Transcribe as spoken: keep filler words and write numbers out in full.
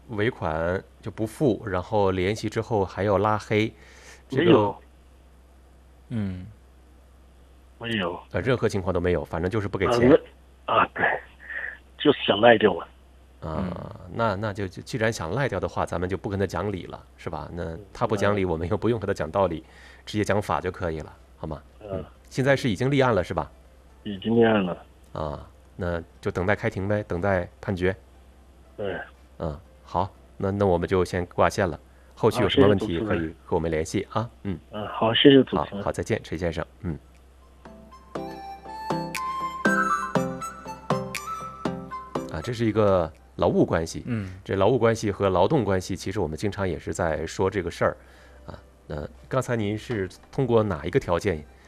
尾款就不付，然后联系之后还要拉黑，这个没有嗯没有， 呃任何情况都没有，反正就是不给啊钱那啊对，就想赖掉了。 啊。 嗯那那就就既然想赖掉的话，咱们就不跟他讲理了，是吧？那嗯他不讲理，我们又不用和他讲道理，直接讲法就可以了，好吗？ 嗯， 现在是已经立案了，是吧？ 已经立案了。 啊，那就等待开庭呗，等待判决。 对， 嗯，好，那那我们就先挂线了，后续好有什么问谢谢主持人题可以和我们联系啊。嗯， 嗯，好，谢谢主持人。 好好，再见，陈先生。嗯。啊，这是一个劳务关系。 嗯这劳务关系和劳动关系，其实我们经常也是在说这个事儿啊。那刚才您是通过哪一个条件